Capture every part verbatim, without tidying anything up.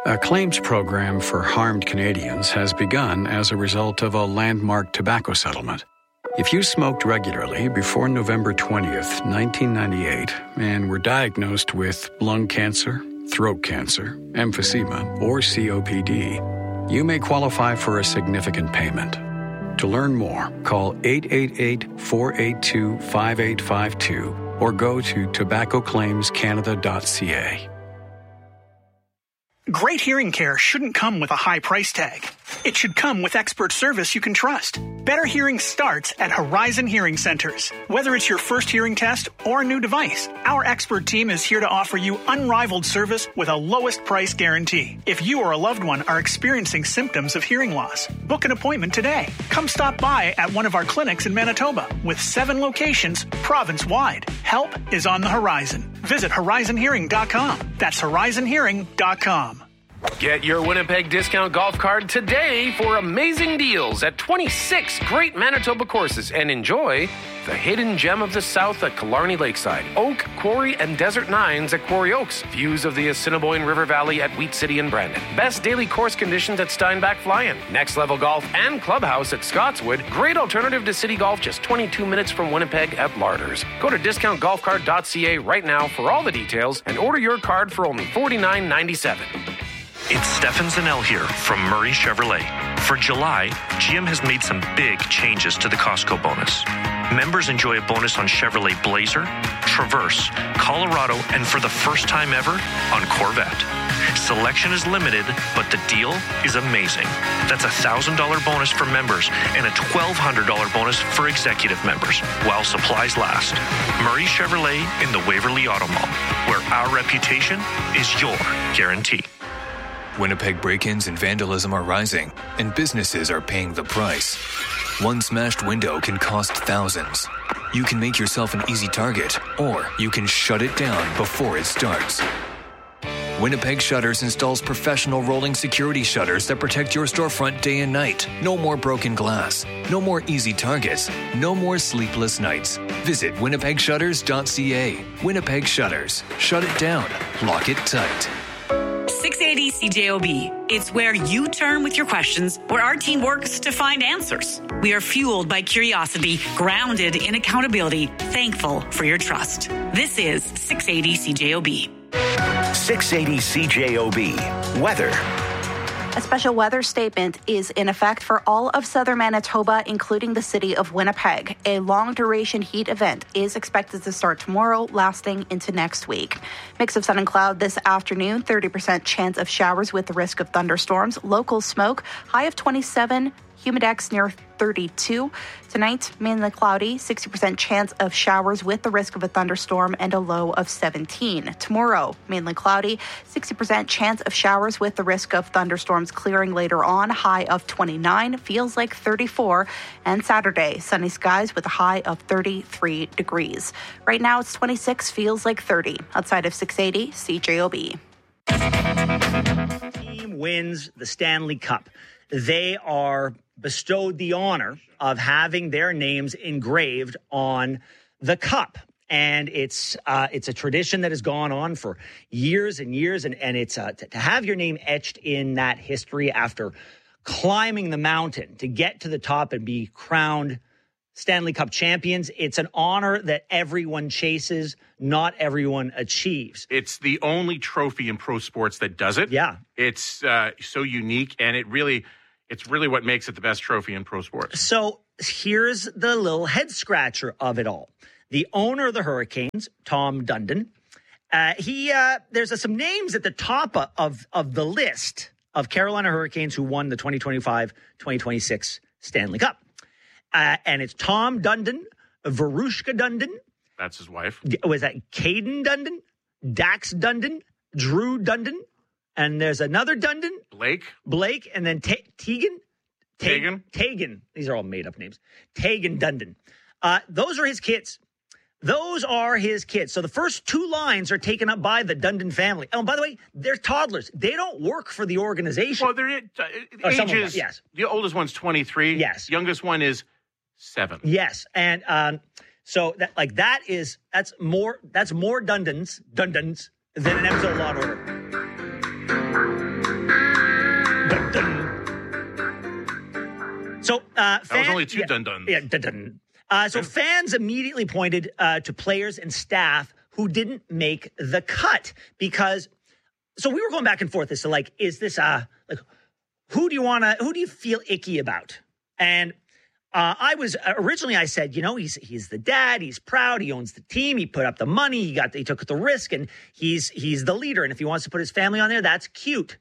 A claims program for harmed Canadians has begun as a result of a landmark tobacco settlement. If you smoked regularly before November twentieth, nineteen ninety-eight, and were diagnosed with lung cancer, throat cancer, emphysema, or C O P D, you may qualify for a significant payment. To learn more, call eight eight eight, four eight two, five eight five two or go to tobacco claims canada dot c a. Great hearing care shouldn't come with a high price tag. It should come with expert service you can trust. Better hearing starts at Horizon Hearing Centers. Whether it's your first hearing test or a new device, our expert team is here to offer you unrivaled service with a lowest price guarantee. If you or a loved one are experiencing symptoms of hearing loss, book an appointment today. Come stop by at one of our clinics in Manitoba with seven locations province-wide. Help is on the horizon. Visit horizon hearing dot com. That's horizon hearing dot com. Get your Winnipeg Discount Golf Card today for amazing deals at twenty-six great Manitoba courses and enjoy the hidden gem of the South at Killarney Lakeside, Oak, Quarry, and Desert Nines at Quarry Oaks, views of the Assiniboine River Valley at Wheat City and Brandon, best daily course conditions at Steinbach Fly-In, Next Level Golf and Clubhouse at Scotswood, great alternative to City Golf just twenty-two minutes from Winnipeg at Larders. Go to discount golf card dot c a right now for all the details and order your card for only forty-nine ninety-seven. It's Stefan Zanel here from Murray Chevrolet. For July, G M has made some big changes to the Costco bonus. Members enjoy a bonus on Chevrolet Blazer, Traverse, Colorado, and for the first time ever, on Corvette. Selection is limited, but the deal is amazing. That's a one thousand dollars bonus for members and a twelve hundred dollars bonus for executive members, while supplies last. Murray Chevrolet in the Waverly Auto Mall, where our reputation is your guarantee. Winnipeg break-ins and vandalism are rising, and businesses are paying the price. One smashed window can cost thousands. You can make yourself an easy target, or you can shut it down before it starts. Winnipeg Shutters installs professional rolling security shutters that protect your storefront day and night. No more broken glass. No more easy targets. No more sleepless nights. Visit winnipeg shutters dot c a. Winnipeg Shutters. Shut it down. Lock it tight. six eighty C J O B. It's where you turn with your questions, where our team works to find answers. We are fueled by curiosity, grounded in accountability, thankful for your trust. This is six eighty C J O B. six eighty C J O B. Weather. A special weather statement is in effect for all of southern Manitoba, including the city of Winnipeg. A long-duration heat event is expected to start tomorrow, lasting into next week. Mix of sun and cloud this afternoon, thirty percent chance of showers with the risk of thunderstorms. Local smoke, high of twenty-seven, humidex near thirty-two. Tonight, mainly cloudy, sixty percent chance of showers with the risk of a thunderstorm and a low of seventeen. Tomorrow, mainly cloudy, sixty percent chance of showers with the risk of thunderstorms clearing later on, high of twenty-nine, feels like thirty-four. And Saturday, sunny skies with a high of thirty-three degrees. Right now, it's twenty-six, feels like thirty. Outside of six eighty, C J O B. Team wins the Stanley Cup. They are bestowed the honor of having their names engraved on the cup. And it's uh, it's a tradition that has gone on for years and years. And, and it's uh, to, to have your name etched in that history after climbing the mountain to get to the top and be crowned Stanley Cup champions. It's an honor that everyone chases, not everyone achieves. It's the only trophy in pro sports that does it. Yeah. It's uh, so unique, and it really... It's really what makes it the best trophy in pro sports. So here's the little head scratcher of it all. The owner of the Hurricanes, Tom Dundon, uh, he uh, there's uh, some names at the top of, of the list of Carolina Hurricanes who won the twenty twenty-five twenty twenty-six Stanley Cup. Uh, and it's Tom Dundon, Verushka Dundon. That's his wife. Was that Caden Dundon? Dax Dundon? Drew Dundon? And there's another Dundon. Blake. Blake. And then T- Tegan. Tegan. Tegan. These are all made-up names. Tegan Dundon. Uh, those are his kids. Those are his kids. So the first two lines are taken up by the Dundon family. Oh, and by the way, they're toddlers. They don't work for the organization. Well, they're uh, ages. Yes. The oldest one's twenty-three. Yes. Youngest one is seven. Yes. And um, so that like that is that's more that's more Dundons Dundons than an episode of Law and Order. So uh, That fan, was only two yeah, dun-duns. Yeah, dun-dun. Uh, so fans immediately pointed uh, to players and staff who didn't make the cut because. So we were going back and forth as to like, is this a like, who do you want to, who do you feel icky about? And uh, I was originally I said, you know, he's he's the dad, he's proud, he owns the team, he put up the money, he got he took the risk, and he's he's the leader. And if he wants to put his family on there, that's cute.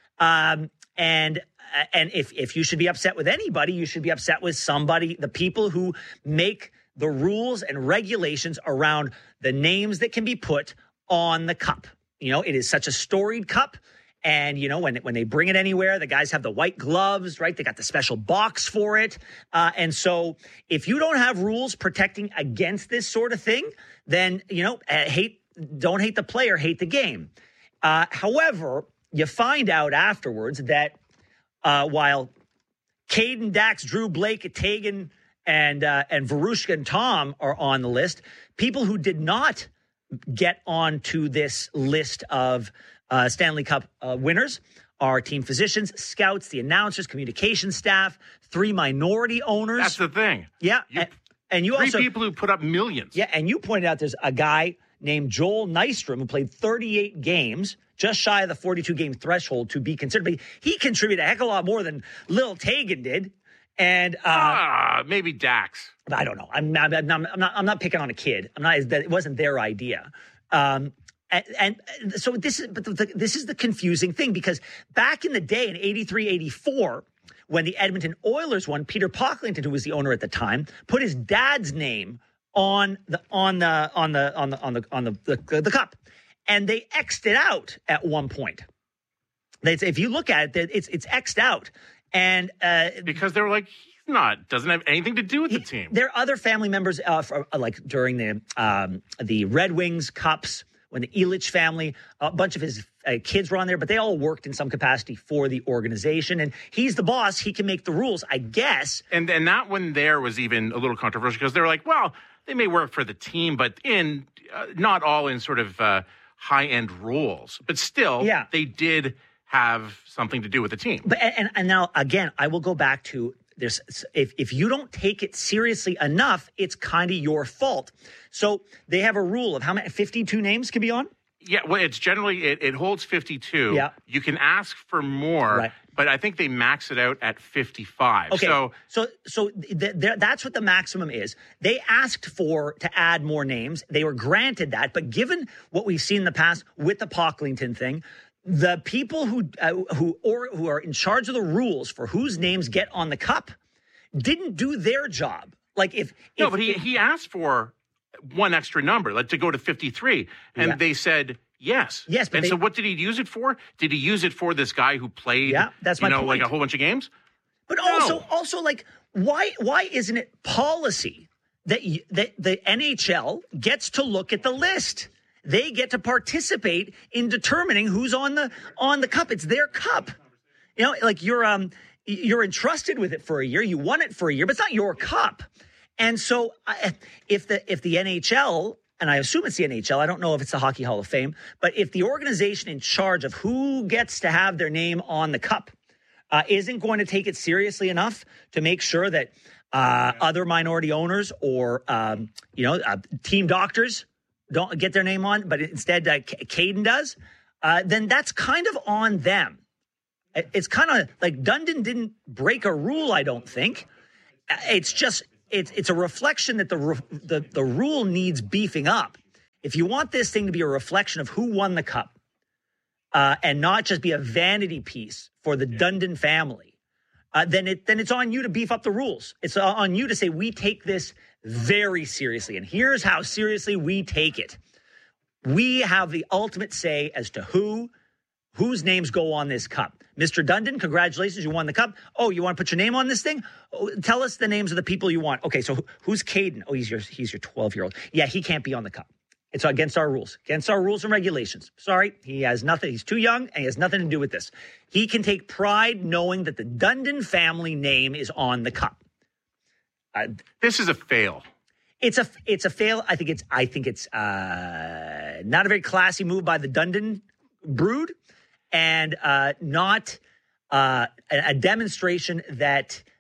Um, and and if if you should be upset with anybody, you should be upset with somebody, the people who make the rules and regulations around the names that can be put on the cup. You know, it is such a storied cup. And, you know, when when they bring it anywhere, the guys have the white gloves, right? They got the special box for it. Uh, and so if you don't have rules protecting against this sort of thing, then, you know, uh, hate don't hate the player, hate the game. Uh, however, you find out afterwards that uh, while Caden, Dax, Drew, Blake, Tagan, and, uh, and Verushka and Tom are on the list, people who did not get onto this list of uh, Stanley Cup uh, winners are team physicians, scouts, the announcers, communication staff, three minority owners. That's the thing. Yeah. You, and, and you three also people who put up millions. Yeah. And you pointed out there's a guy named Joel Nystrom who played thirty-eight games, just shy of the forty-two game threshold to be considered. But he contributed a heck of a lot more than Lil Tagan did. And uh, ah, maybe Dax. I don't know. I'm, I'm, I'm, not, I'm not. I'm not picking on a kid. I'm not. It wasn't their idea. Um, and, and so this is. But the, the, this is the confusing thing because back in the day in eighty-three, eighty-four, when the Edmonton Oilers won, Peter Pocklington, who was the owner at the time, put his dad's name on the on the on the on the on the on the the, the cup, and they X'd it out at one point. They, if you look at it, it's it's X'd out. And uh, because they were like, he's not, doesn't have anything to do with the team. There are other family members, uh, for, uh, like during the um, the Red Wings Cups, when the Ilitch family, a bunch of his uh, kids were on there, but they all worked in some capacity for the organization. And he's the boss. He can make the rules, I guess. And, and that one there was even a little controversial because they were like, well, they may work for the team, but in uh, not all in sort of uh, high-end roles. But still, yeah. they did have something to do with the team. But and, and now again, I will go back to this. If if you don't take it seriously enough, it's kind of your fault. So they have a rule of how many fifty-two names can be on. Yeah, well, it's generally it, it holds fifty-two. Yeah, you can ask for more, right. But I think they max it out at fifty-five. Okay, so so so th- th- that's what the maximum is. They asked for to add more names. They were granted that, but given what we've seen in the past with the Pocklington thing. The people who uh, who or who are in charge of the rules for whose names get on the cup didn't do their job. Like if, if no, but he, if, he asked for one extra number, like to go to fifty-three, and yeah. they said yes. Yes, but and they, so what did he use it for? Did he use it for this guy who played? Yeah, that's my you know, point. like a whole bunch of games. But no. also, also like why why isn't it policy that you, that the N H L gets to look at the list? They get to participate in determining who's on the on the cup. It's their cup. You know, like you're um you're entrusted with it for a year. You won it for a year, but it's not your cup. And so uh, if the if the N H L, and I assume it's the N H L, I don't know if it's the Hockey Hall of Fame, but if the organization in charge of who gets to have their name on the cup uh, isn't going to take it seriously enough to make sure that uh, other minority owners or um, you know uh, team doctors don't get their name on, but instead uh, Caden does, uh, then that's kind of on them. It's kind of like Dundon didn't break a rule, I don't think. It's just, it's it's a reflection that the, the, the rule needs beefing up. If you want this thing to be a reflection of who won the cup uh, and not just be a vanity piece for the Dundon family, uh, then it then it's on you to beef up the rules. It's on you to say, we take this very seriously. And here's how seriously we take it. We have the ultimate say as to who, whose names go on this cup. Mister Dundon, congratulations, you won the cup. Oh, you want to put your name on this thing? Oh, tell us the names of the people you want. Okay, so who's Caden? Oh, he's your he's your twelve-year-old. Yeah, he can't be on the cup. It's against our rules, against our rules and regulations. Sorry, he has nothing. He's too young, and he has nothing to do with this. He can take pride knowing that the Dundon family name is on the cup. Uh, this is a fail. It's a it's a fail. I think it's I think it's uh, not a very classy move by the Dundon brood, and uh, not uh, a, a demonstration that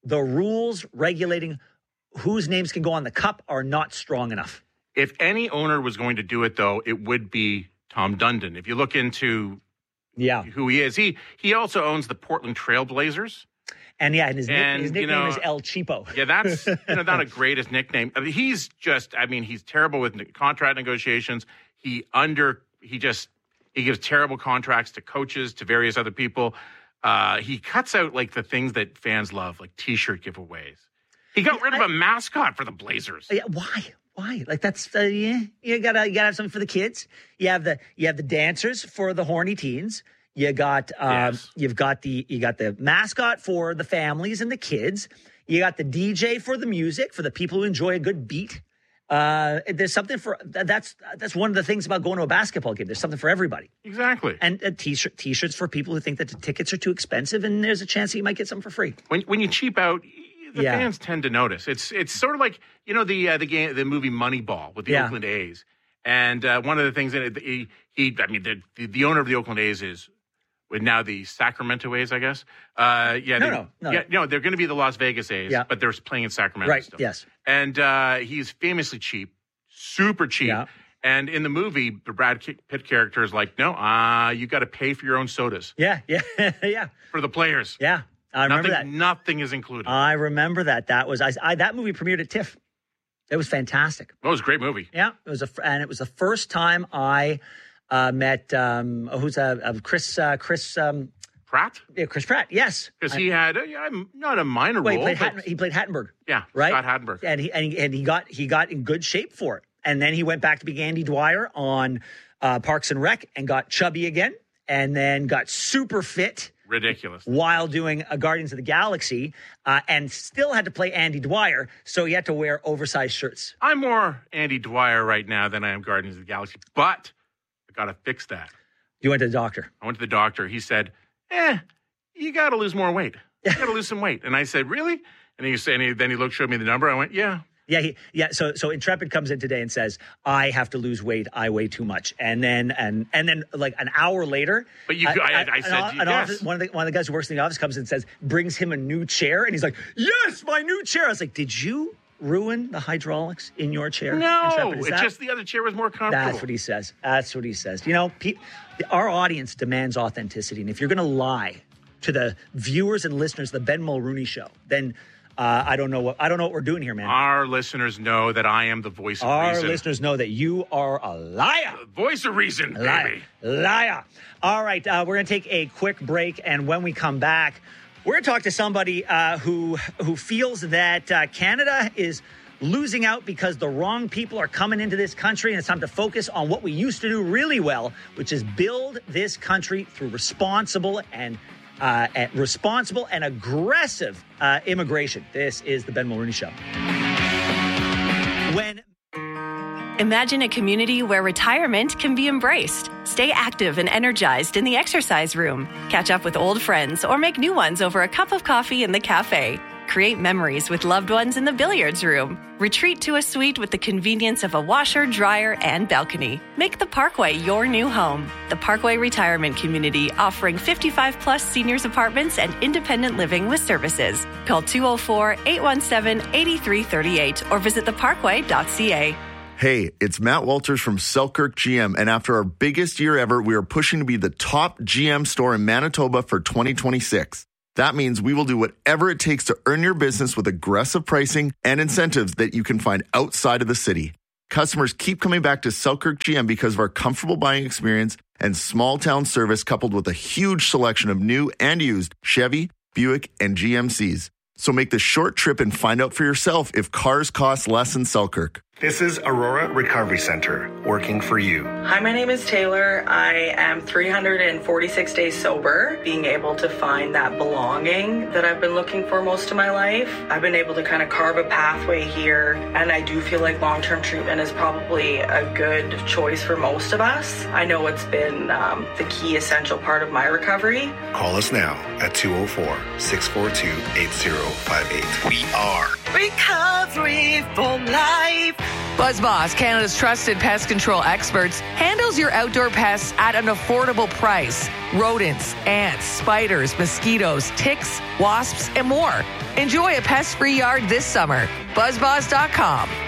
the rules regulating whose names can go on the cup are not strong enough. If any owner was going to do it, though, it would be Tom Dundon. If you look into yeah. who he is, he he also owns the Portland Trail Blazers. And yeah, and his, and, his nickname you know, is El Cheapo. Yeah, that's you know, not a greatest nickname. I mean, he's just, I mean, he's terrible with contract negotiations. He under, he just, he gives terrible contracts to coaches, to various other people. Uh, he cuts out like the things that fans love, like T-shirt giveaways. He got rid of a mascot for the Blazers. Yeah, why? Why? Like that's uh, yeah, you gotta you gotta have something for the kids. You have the you have the dancers for the horny teens. You got um, yes. you've got the you got the mascot for the families and the kids. You got the D J for the music for the people who enjoy a good beat. Uh, there's something for that's that's one of the things about going to a basketball game. There's something for everybody. Exactly. And uh, t-shirt t-shirts for people who think that the tickets are too expensive, and there's a chance that you might get something for free. When when you cheap out, the yeah. fans tend to notice. It's it's sort of like you know the uh, the game the movie Moneyball with the yeah. Oakland A's, and uh, one of the things in it he, he I mean the, the the owner of the Oakland A's is. With now the Sacramento A's, I guess. Uh, yeah, no, they, no, no, yeah, no, they're going to be the Las Vegas A's, yeah. but they're playing in Sacramento right, still. Yes, and uh, he's famously cheap, super cheap. Yeah. And in the movie, the Brad Pitt character is like, "No, uh, you got to pay for your own sodas." Yeah, yeah, yeah. For the players. Yeah, I remember nothing, that. Nothing is included. I remember that. That was I, I. That movie premiered at TIFF. It was fantastic. Well, it was a great movie. Yeah, it was a, and it was the first time I uh, met um, who's a uh, Chris uh, Chris. Um, Pratt? Yeah, Chris Pratt, yes. Because he had, uh, yeah, not a minor well, role. He played, but... Hatten, he played Hattenberg. Yeah, right? Scott Hattenberg. And he, and, he, and he got he got in good shape for it. And then he went back to being Andy Dwyer on uh, Parks and Rec and got chubby again. And then got super fit. Ridiculous. While doing a Guardians of the Galaxy uh, and still had to play Andy Dwyer. So he had to wear oversized shirts. I'm more Andy Dwyer right now than I am Guardians of the Galaxy. But I got to fix that. You went to the doctor? I went to the doctor. He said, eh. You got to lose more weight. You got to lose some weight. And I said, really? And he said, and he, then he looked, showed me the number. I went, yeah. Yeah, he, yeah. So, so Intrepid comes in today and says, "I have to lose weight. I weigh too much." And then, and and then, like an hour later, but you, I, I, I, I said, an, an yes. office, one of the one of the guys who works in the office comes in and says, brings him a new chair, and he's like, "Yes, my new chair." I was like, "Did you ruin the hydraulics in your chair?" No, it's that, just the other chair was more comfortable. That's what he says. That's what he says. You know, pe- our audience demands authenticity, and if you're going to lie to the viewers and listeners of the Ben Mulrooney Show, then uh, I don't know what I don't know what we're doing here, man. Our listeners know that I am the voice of Our reason. Our listeners know that you are a liar. The voice of reason, baby. Liar. Liar. All right, uh, we're going to take a quick break, and when we come back, we're going to talk to somebody uh, who who feels that uh, Canada is losing out because the wrong people are coming into this country, and it's time to focus on what we used to do really well, which is build this country through responsible and Uh, at responsible and aggressive uh, immigration. This is the Ben Mulrooney Show. When Imagine a community where retirement can be embraced. Stay active and energized in the exercise room. Catch up with old friends or make new ones over a cup of coffee in the cafe. Create memories with loved ones in the billiards room. Retreat to a suite with the convenience of a washer, dryer, and balcony. Make the Parkway your new home. The Parkway Retirement Community, offering fifty-five plus seniors apartments and independent living with services. Call two oh four, eight one seven, eight three three eight or visit the parkway dot c a. Hey, it's Matt Walters from Selkirk G M, and after our biggest year ever, we are pushing to be the top G M store in Manitoba for twenty twenty-six. That means we will do whatever it takes to earn your business with aggressive pricing and incentives that you can find outside of the city. Customers keep coming back to Selkirk G M because of our comfortable buying experience and small town service, coupled with a huge selection of new and used Chevy, Buick, and G M Cs. So make the short trip and find out for yourself if cars cost less in Selkirk. This is Aurora Recovery Center, working for you. Hi, my name is Taylor. I am three hundred forty-six days sober, being able to find that belonging that I've been looking for most of my life. I've been able to kind of carve a pathway here, and I do feel like long-term treatment is probably a good choice for most of us. I know it's been um, the key essential part of my recovery. Call us now at two oh four, six four two, eight oh five eight. We are Recovery for Life. BuzzBoss, Canada's trusted pest control experts, handles your outdoor pests at an affordable price. Rodents, ants, spiders, mosquitoes, ticks, wasps, and more. Enjoy a pest-free yard this summer. buzz boss dot com.